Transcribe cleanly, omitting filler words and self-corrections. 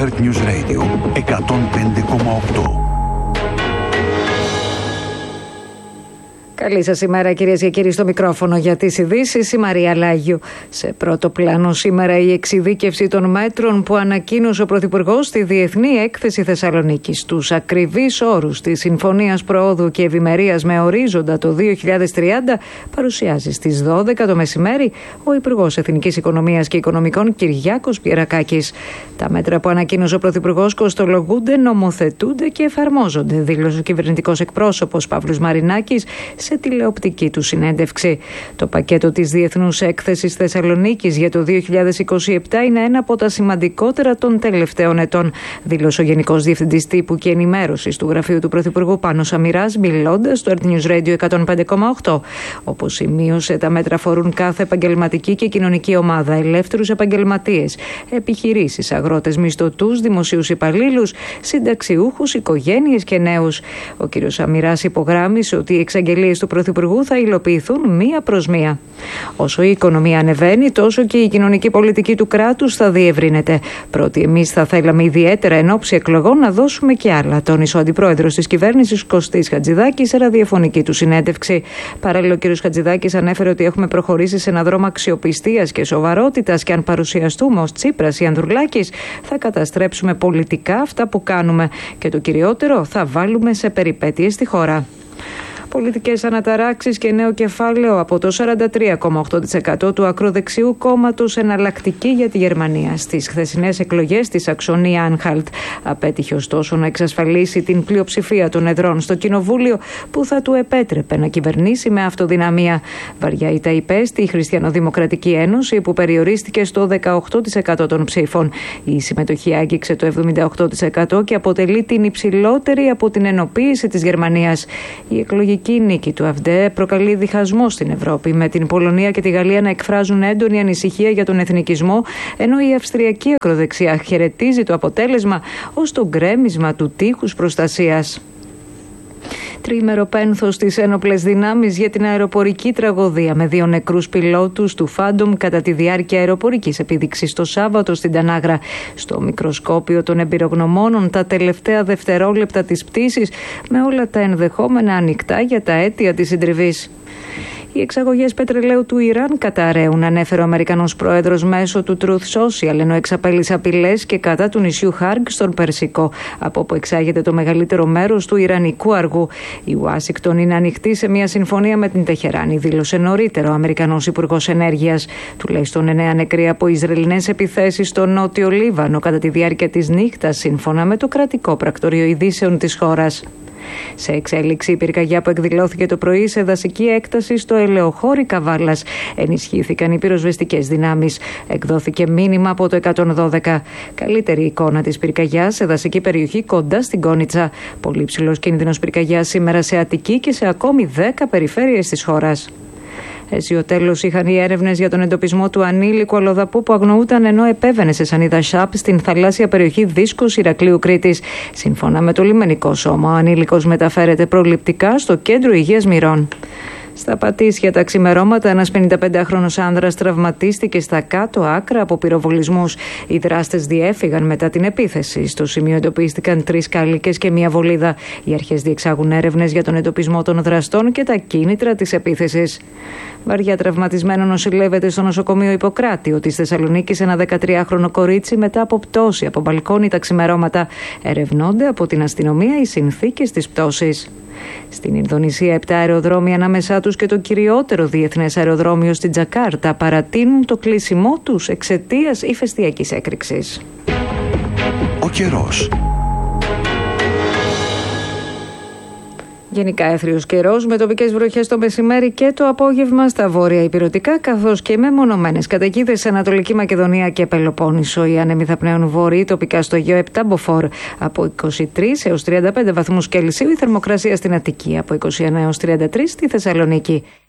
Earth News Radio 105,8. Καλή σας ημέρα, κυρίες και κύριοι, στο μικρόφωνο για τις ειδήσεις, η Μαρία Λάγιου. Σε πρώτο πλάνο σήμερα η εξειδίκευση των μέτρων που ανακοίνωσε ο Πρωθυπουργός στη Διεθνή Έκθεση Θεσσαλονίκης. Τους ακριβείς όρους της Συμφωνίας Προόδου και Ευημερίας με ορίζοντα το 2030 παρουσιάζει στις 12 το μεσημέρι ο Υπουργός Εθνικής Οικονομίας και Οικονομικών Κυριάκος Πιερακάκης. Τα μέτρα που ανακοίνωσε ο Πρωθυπουργός κοστολογούνται, νομοθετούνται και εφαρμόζονται, δήλωσε ο κυβερνητικός εκπρόσωπος Παύλος Μαρινάκης σε τηλεοπτική του συνέντευξη. Το πακέτο της Διεθνούς Έκθεσης Θεσσαλονίκης για το 2027 είναι ένα από τα σημαντικότερα των τελευταίων ετών, δήλωσε ο Γενικός Διευθυντής Τύπου και Ενημέρωσης του Γραφείου του Πρωθυπουργού Πάνος Αμυράς, μιλώντας στο Earth News Radio 105,8. Όπως σημείωσε, τα μέτρα αφορούν κάθε επαγγελματική και κοινωνική ομάδα, ελεύθερους επαγγελματίες, επιχειρήσεις, αγρότες, μισθωτούς, δημοσίους υπαλλήλους, συνταξιούχους, οικογένειες και νέους. Ο κ. Αμυράς υπογράμμισε ότι οι εξαγγελίες του Πρωθυπουργού θα υλοποιηθούν μία προς μία. Όσο η οικονομία ανεβαίνει, τόσο και η κοινωνική πολιτική του κράτους θα διευρύνεται. Πρώτοι εμείς θα θέλαμε ιδιαίτερα εν ώψη εκλογών να δώσουμε και άλλα, τόνισε ο αντιπρόεδρος της κυβέρνησης Κωστής Χατζηδάκης σε ραδιοφωνική του συνέντευξη. Παράλληλα, ο κ. Χατζηδάκης ανέφερε ότι έχουμε προχωρήσει σε έναν δρόμο αξιοπιστίας και σοβαρότητας και αν παρουσιαστούμε ως Τσίπρας ή Ανδρουλάκης, θα καταστρέψουμε πολιτικά αυτά που κάνουμε και το κυριότερο, θα βάλουμε σε περιπέτειες τη χώρα. Πολιτικές αναταράξεις και νέο κεφάλαιο από το 43,8% του ακροδεξιού κόμματος Εναλλακτική για τη Γερμανία στις χθεσινές εκλογές της Σαξονία Άνχαλτ. Απέτυχε ωστόσο να εξασφαλίσει την πλειοψηφία των εδρών στο κοινοβούλιο που θα του επέτρεπε να κυβερνήσει με αυτοδυναμία. Βαριά ήττα υπέστη η Χριστιανοδημοκρατική Ένωση που περιορίστηκε στο 18% των ψήφων. Η συμμετοχή άγγιξε το 78% και αποτελεί την υψηλότερη από την ενοποίηση της Γερμανίας. Η εκλογική η νίκη του ΑΦΔΕ προκαλεί διχασμό στην Ευρώπη, με την Πολωνία και τη Γαλλία να εκφράζουν έντονη ανησυχία για τον εθνικισμό, ενώ η αυστριακή ακροδεξιά χαιρετίζει το αποτέλεσμα ως το γκρέμισμα του τείχους προστασίας. Τριήμερο πένθος στις ένοπλες δυνάμεις για την αεροπορική τραγωδία με 2 νεκρούς πιλότους του Φάντομ κατά τη διάρκεια αεροπορικής επίδειξης το Σάββατο στην Τανάγρα. Στο μικροσκόπιο των εμπειρογνωμόνων τα τελευταία δευτερόλεπτα της πτήσης, με όλα τα ενδεχόμενα ανοιχτά για τα αίτια της συντριβής. Οι εξαγωγές πετρελαίου του Ιράν καταραίουν, ανέφερε ο Αμερικανός πρόεδρος μέσω του Truth Social, ενώ εξαπέλυσε απειλές και κατά του νησιού Χάργκ στον Περσικό, από όπου εξάγεται το μεγαλύτερο μέρος του ιρανικού αργού. Η Ουάσιγκτον είναι ανοιχτή σε μια συμφωνία με την Τεχεράνη, δήλωσε νωρίτερα ο Αμερικανός Υπουργός Ενέργειας. Τουλάχιστον 9 νεκροί από Ισραηλινές επιθέσεις στο νότιο Λίβανο κατά τη διάρκεια της νύχτας, σύμφωνα με το κρατικό πρακτορείο ειδήσεων της χώρας. Σε εξέλιξη η πυρκαγιά που εκδηλώθηκε το πρωί σε δασική έκταση στο ελαιοχώρι Καβάλας. Ενισχύθηκαν οι πυροσβεστικές δυνάμεις. Εκδόθηκε μήνυμα από το 112. Καλύτερη εικόνα της πυρκαγιάς σε δασική περιοχή κοντά στην Κόνιτσα. Πολύ ψηλός κίνδυνος πυρκαγιάς σήμερα σε Αττική και σε ακόμη 10 περιφέρειες της χώρας. Αίσιο τέλος είχαν οι έρευνες για τον εντοπισμό του ανήλικου αλλοδαπού που αγνοούταν ενώ επέβαινε σε σανίδα ΣΑΠ στην θαλάσσια περιοχή Δίσκος Ηρακλείου Κρήτης. Σύμφωνα με το λιμενικό σώμα, ο ανήλικος μεταφέρεται προληπτικά στο κέντρο υγείας Μυρών. Στα Πατήσια τα ξημερώματα, ένας 55χρονος άνδρας τραυματίστηκε στα κάτω άκρα από πυροβολισμούς. Οι δράστες διέφυγαν μετά την επίθεση. Στο σημείο εντοπίστηκαν 3 κάλικες και 1 βολίδα. Οι αρχές διεξάγουν έρευνες για τον εντοπισμό των δραστών και τα κίνητρα της επίθεσης. Βαριά τραυματισμένο νοσηλεύεται στο νοσοκομείο Ιπποκράτιο της Θεσσαλονίκης ένα 13χρονο κορίτσι μετά από πτώση από μπαλκόνι τα ξημερώματα. Ερευνώνται από την αστυνομία οι συνθήκες της πτώσης. Στην Ινδονησία, 7 αεροδρόμια ανάμεσά τους και το κυριότερο διεθνές αεροδρόμιο στην Τζακάρτα παρατείνουν το κλείσιμό τους εξαιτίας ηφαιστειακής έκρηξης. Ο καιρός. Γενικά έθριος καιρός με τοπικές βροχές το μεσημέρι και το απόγευμα στα βόρεια ηπειρωτικά, καθώς και με μονομένες καταιγίδες σε Ανατολική Μακεδονία και Πελοπόννησο. Οι άνεμοι θα πνέουν βόρειοι, τοπικά στο Αιγαίο 7 μποφόρ από 23 έως 35 βαθμούς Κελσίου, η θερμοκρασία στην Αττική από 21 έως 33 στη Θεσσαλονίκη.